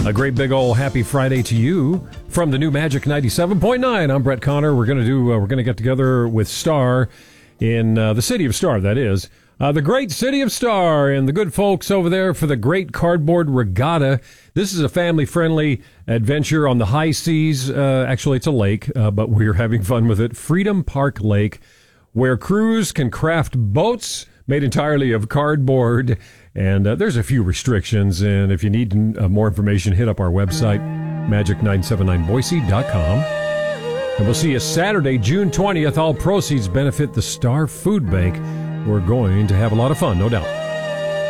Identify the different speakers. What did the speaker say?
Speaker 1: A great big old happy Friday to you from the new Magic 97.9. I'm Brett Connor. We're gonna get together with Star in the city of Star. That is the great city of Star, and the good folks over there for the Great Cardboard Regatta. This is a family-friendly adventure on the high seas. Actually, it's a lake, but we're having fun with it. Freedom Park Lake, where crews can craft boats made entirely of cardboard. And there's a few restrictions, and if you need more information, hit up our website, magic979boise.com. And we'll see you Saturday, June 20th. All proceeds benefit the Star Food Bank. We're going to have a lot of fun, no doubt.